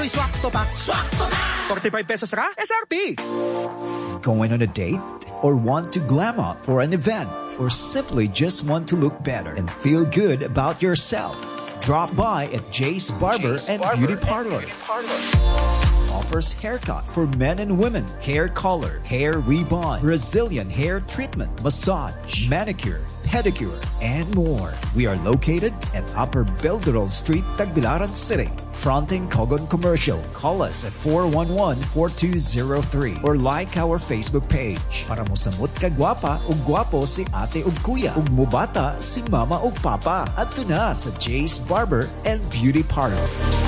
Swakto pa! Swakto na! 45 pesos ra? SRP! Going on a date? Or want to glam up for an event? Or simply just want to look better and feel good about yourself? Drop by at Jay's Barber and Beauty Parlor. Offers haircut for men and women, hair color, hair rebond, Brazilian hair treatment, massage, manicure, pedicure, and more. We are located at Upper Belderol Street, Tagbilaran City, fronting Kogon Commercial. Call us at 411-4203 or like our Facebook page. Para mo samot ka gwapa o gwapo si ate o kuya, ug mubata si mama o papa. Adto na sa Jay's Barber and Beauty Parlor.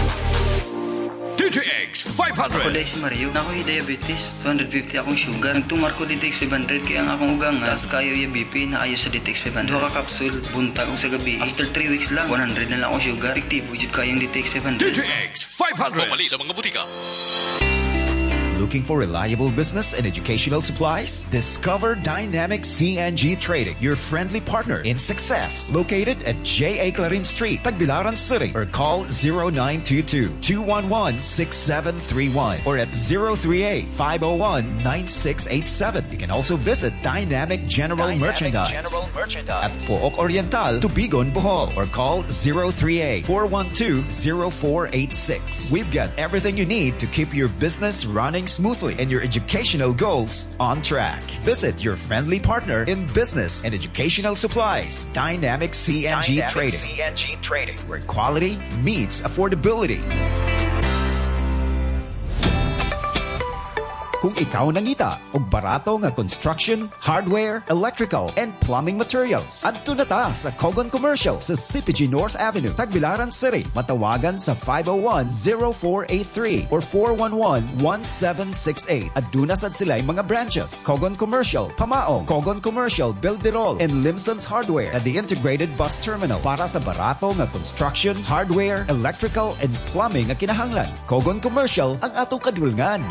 DTX 500. Ako dahil si Mario, na ako'y diabetes. 250 akong sugar. Nagtumar ko DTX 500 kaya ang akong ugang tas kayo yung BP na ayos sa DTX 500. Duha ka kapsul, buntag ko sa gabi. After 3 weeks lang, 100 na lang akong sugar. Efektibo jud kayong DTX 500. DTX 500. Pumali sa mga butika. Looking for reliable business and educational supplies? Discover Dynamic CNG Trading, your friendly partner in success. Located at J.A. Clarin Street, Tagbilaran City, or call 0922-211-6731 or at 038-501-9687. You can also visit Dynamic General Merchandise at Pook Oriental, Tubigon, Bohol, or call 038-412-0486. We've got everything you need to keep your business running smoothly and your educational goals on track. Visit your friendly partner in business and educational supplies, Dynamic CNG Trading, where quality meets affordability. Kung ikaw nangita og barato nga construction, hardware, electrical, and plumbing materials, adto na ta sa Kogon Commercial sa CPG North Avenue, Tagbilaran City. Matawagan sa 501-0483 or 411-1768. Aduna sad sila mga branches: Kogon Commercial, Pamaong, Kogon Commercial, Belderol, and Limson's Hardware at the Integrated Bus Terminal para sa barato nga construction, hardware, electrical, and plumbing nga kinahanglan. Kogon Commercial ang atong kadulngan.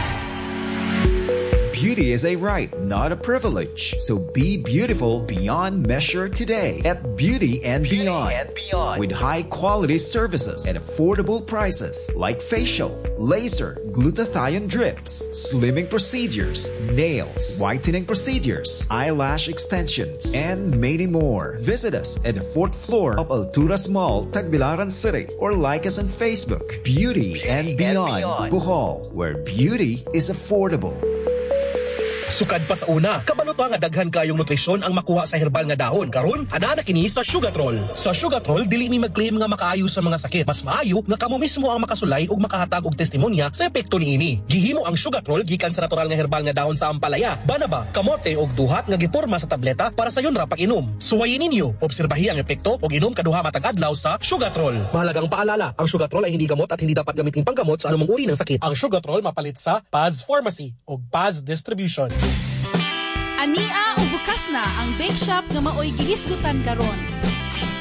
Beauty is a right, not a privilege. So be beautiful beyond measure today at Beauty and Beyond. With high-quality services at affordable prices like facial, laser, glutathione drips, slimming procedures, nails, whitening procedures, eyelash extensions, and many more. Visit us at the 4th floor of Alturas Mall, Tagbilaran City, or like us on Facebook. Beauty and Beyond, Bohol, where beauty is affordable. Sukad pa sa una, kabalo nga daghan kayong nutrisyon ang makuha sa herbal nga dahon. Karon, ana na kini sa Sugatrol. Sa Sugatrol, dili mi mag-claim nga makaayo sa mga sakit. Mas maayo nga kamo mismo ang makasulay ug makahatag og testimonya sa epekto niini. Gihimo ang Sugatrol gikan sa natural nga herbal nga dahon sa ampalaya, banaba, kamote ug duhat nga giporma sa tableta para sayon ra pag-inom. Suwayin ninyo, obserbahi ang epekto ug inom kaduha matag adlaw sa Sugatrol. Mahalagang paalala, ang Sugatrol ay hindi gamot at hindi dapat gamitin panggamot sa anumang uri ng sakit. Ang Sugatrol mapalit sa Paz Pharmacy ug Paz Distribution. Ania o bukas na ang bake shop nga maoy gihisgutan karon.